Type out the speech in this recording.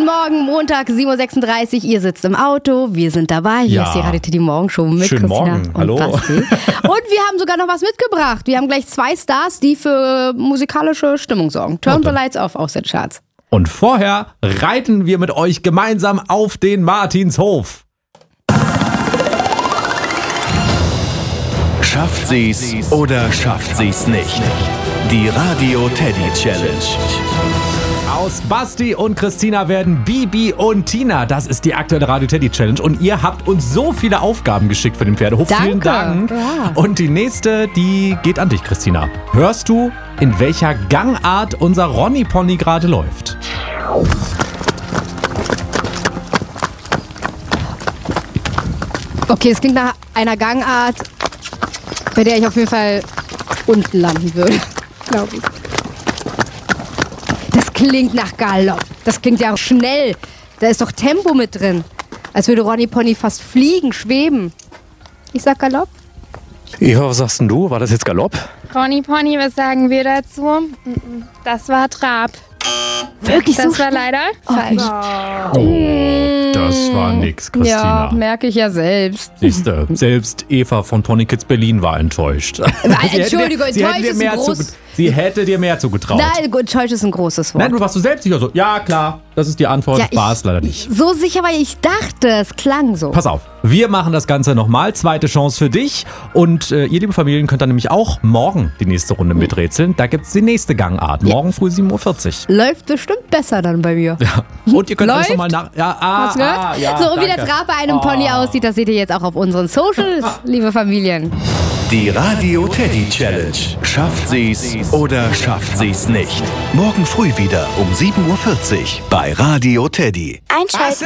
Morgen, Montag, 7.36 Uhr. Ihr sitzt im Auto, wir sind dabei. Hier ist die Radio Teddy Morgenshow mit Schönen Christina Morgen. und Hallo. Basti. Und wir haben sogar noch was mitgebracht. Wir haben gleich 2 Stars, die für musikalische Stimmung sorgen. Turn the Lights Off aus den Charts. Und vorher reiten wir mit euch gemeinsam auf den Martinshof. Schafft sie's oder schafft sie's nicht? Die Radio Teddy Challenge. Aus Basti und Christina werden Bibi und Tina. Das ist die aktuelle Radio Teddy Challenge. Und ihr habt uns so viele Aufgaben geschickt für den Pferdehof. Danke. Vielen Dank. Ja. Und die nächste, die geht an dich, Christina. Hörst du, in welcher Gangart unser Ronny Pony gerade läuft? Okay, es klingt nach einer Gangart, bei der ich auf jeden Fall unten landen würde, glaube ich. Das klingt nach Galopp. Das klingt ja auch schnell. Da ist doch Tempo mit drin. Als würde Ronny Pony fast fliegen, schweben. Ich sag Galopp. Eva, was sagst denn du? War das jetzt Galopp? Ronny Pony, was sagen wir dazu? Das war Trab. Wirklich so Das war leider falsch. Oh, das war nix, Christina. Ja, merke ich ja selbst. Siehste, selbst Eva von Pony Kids Berlin war enttäuscht. Entschuldigung, enttäuscht ist ein groß... Sie hätte dir mehr zugetraut. Nein, enttäuscht ist ein großes Wort. Nein, du warst du selbst sicher so. Ja, klar, das ist die Antwort. Ja, War es leider nicht. So sicher, weil ich dachte, es klang so. Pass auf, wir machen das Ganze nochmal. Zweite Chance für dich. Und ihr, liebe Familien, könnt dann nämlich auch morgen die nächste Runde miträtseln. Da gibt es die nächste Gangart. Morgen früh 7.40 Uhr. Läuft bestimmt besser dann bei mir. Ja. Und ihr könnt alles Läuft? nochmal nach... Ja, Hast du gehört? ja, so, und wie der danke. Trab bei einem Pony aussieht, das seht ihr jetzt auch auf unseren Socials, liebe Familien. Die Radio Teddy Challenge. Schafft sie's oder schafft sie's nicht? Morgen früh wieder um 7.40 Uhr bei Radio Teddy. Einschalten.